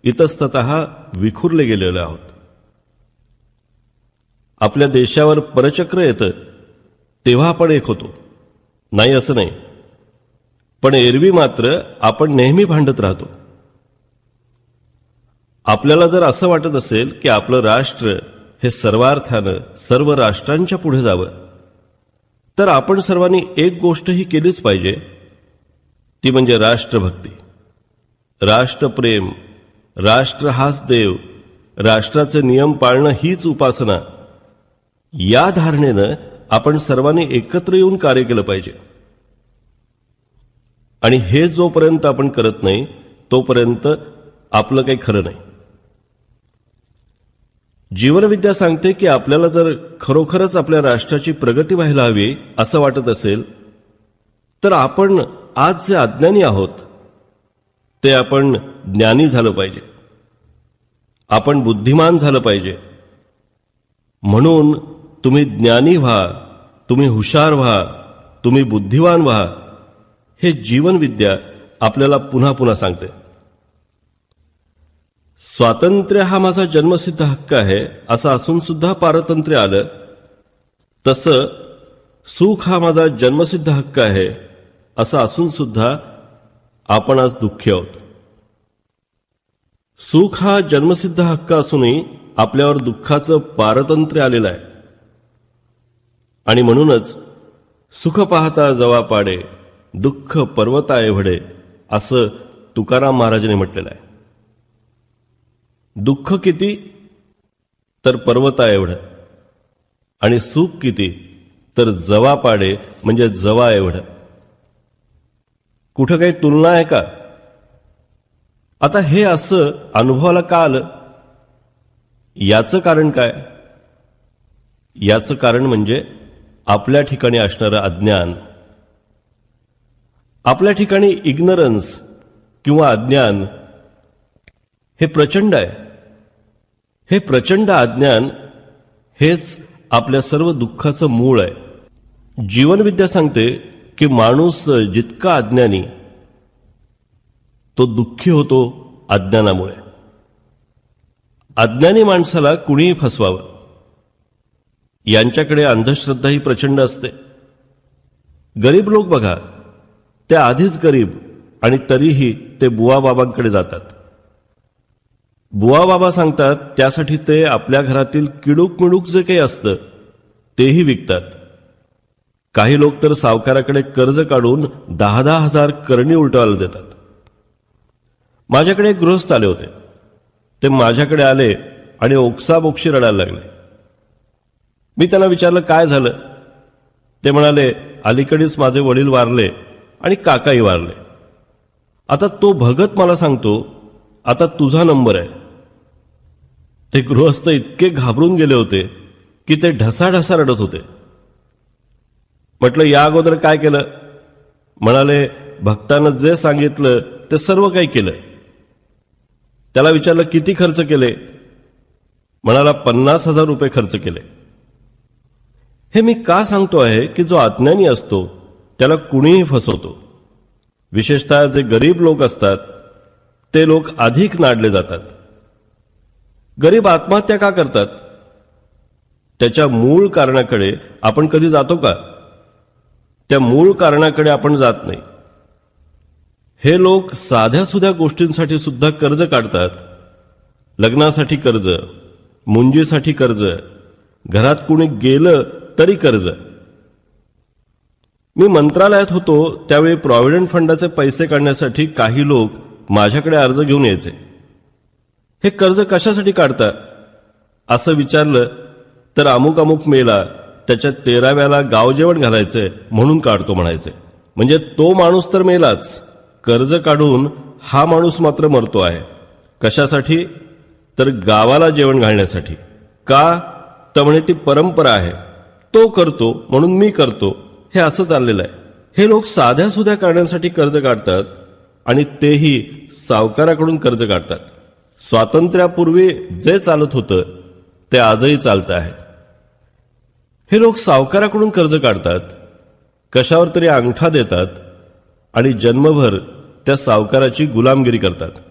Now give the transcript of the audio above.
इतस्ततः विखुरले गेलेलो आहोत. आपल्या देशावर परचक्र येतं तेव्हा आपण एक होतो, नाही असं नाही, पण एरवी मात्र आपण नेहमी भांडत राहतो. आपल्याला जर असं वाटत असेल की आपलं राष्ट्र हे सर्वार्थानं सर्व राष्ट्रांच्या पुढे जावं, तर आपण सर्वांनी एक गोष्ट ही केलीच पाहिजे, ती म्हणजे राष्ट्रभक्ती, राष्ट्रप्रेम, राष्ट्र हाच देव, राष्ट्राचे नियम पाळणं हीच उपासना. या धारणेनं आपण सर्वांनी एकत्र येऊन कार्य केलं पाहिजे. आणि हे जोपर्यंत आपण करत नाही तोपर्यंत आपलं काही खरं नाही. जीवनविद्या सांगते की आपल्याला जर खरोखरच आपल्या राष्ट्राची प्रगती व्हायला हवी असं वाटत असेल तर आपण आज जे अज्ञानी आहोत ते आपण ज्ञानी झालं पाहिजे, आपण बुद्धिमान झालं पाहिजे. म्हणून तुम्ही ज्ञानी व्हा, तुम्ही हुशार व्हा, तुम्ही बुद्धिवान व्हा, हे जीवनविद्या आपल्याला पुन्हा पुन्हा सांगते. स्वातंत्र्य हा माझा जन्मसिद्ध हक्क आहे असं असून सुद्धा पारतंत्र्य आलं, तसं सुख हा माझा जन्मसिद्ध हक्क आहे असं असून सुद्धा आपण आज दुःखी आहोत. सुख हा जन्मसिद्ध हक्क असूनही आपल्यावर दुःखाचं पारतंत्र्य आलेलं आहे. आणि म्हणूनच सुख पाहता जवा पाडे, दुःख पर्वता एवढे असं तुकाराम महाराजांनी म्हटलेलं आहे. दुःख किती तर पर्वता एवढं, आणि सुख किती तर जवा पाडे म्हणजे जवा एवढं. कुठं काही तुलना आहे का? आता हे असं अनुभवाला का आलं? याचं कारण काय? याचं कारण म्हणजे आपल्या ठिकाणी असणारं अज्ञान. आपल्या ठिकाणी इग्नरन्स किंवा अज्ञान हे प्रचंड आहे. हे प्रचंड अज्ञान हेच आपल्या सर्व दुःखाचं मूळ आहे. जीवनविद्या सांगते की माणूस जितका अज्ञानी तो दुःखी होतो अज्ञानामुळे. अज्ञानी माणसाला कुणीही फसवावं. यांच्याकडे अंधश्रद्धाही प्रचंड असते. गरीब लोक बघा, ते आधीच गरीब आणि तरीही ते बुवाबाबांकडे जातात. बुवाबाबा सांगतात त्यासाठी ते आपल्या घरातील किडूक मिडूक जे काही असतं तेही विकतात. काही लोक तर सावकाराकडे कर्ज काढून 10,000 हजार करणी उलटवायला देतात. माझ्याकडे एक गृहस्थ आले होते. ते माझ्याकडे आले आणि ओक्साबोक्षी रडायला लागले. मी त्यांना विचारलं काय झालं. ते म्हणाले अलीकडेच माझे वडील वारले आणि काकाही वारले. आता तो भगत मला सांगतो आता तुझा नंबर आहे. ते गृहस्थ इतके घाबरून गेले होते की ते ढसाढसा रडत होते. म्हटलं या अगोदर काय केलं? म्हणाले भक्तानं जे सांगितलं ते सर्व काही केलं. त्याला विचारलं किती खर्च केले? म्हणाला 50,000 रुपये खर्च केले. हे मी का सांगतो आहे की जो अज्ञानी असतो त्याला कुणीही फसवतो. विशेषतः जे गरीब लोक असतात ते लोक अधिक नाडले जातात. गरीब आत्महत्या का करतात? त्याच्या मूळ कारणाकडे आपण कधी जातो का? त्या मूळ कारणाकडे आपण जात नाही. हे लोक साध्या सुध्या गोष्टींसाठी सुद्धा कर्ज काढतात. लग्नासाठी कर्ज, मुंजीसाठी कर्ज, घरात कुणी गेलं तरी कर्ज. मी मंत्रालयात होतो त्यावेळी प्रॉव्हिडंट फंडाचे पैसे काढण्यासाठी काही लोक माझ्याकडे अर्ज घेऊन यायचे. हे कर्ज कशासाठी काढता असं विचारलं तर अमुक अमुक मेला त्याच्या 13व्याला गावजेवण घालायचंय म्हणून काढतो म्हणायचे. म्हणजे तो माणूस तर मेलाच, कर्ज काढून हा माणूस मात्र मरतो आहे. कशासाठी? तर गावाला जेवण घालण्यासाठी. का? तर म्हणे ती परंपरा आहे, तो करतो म्हणून मी करतो. हे असं चाललेलं आहे. हे लोक साध्या सुध्या कारणांसाठी कर्ज काढतात आणि तेही सावकाराकडून कर्ज काढतात. स्वातंत्र्यापूर्वी जे चालत होतं ते आजही चालतं आहे. हे लोक सावकाराकडून कर्ज काढतात, कशावर तरी अंगठा देतात आणि जन्मभर त्या सावकाराची गुलामगिरी करतात.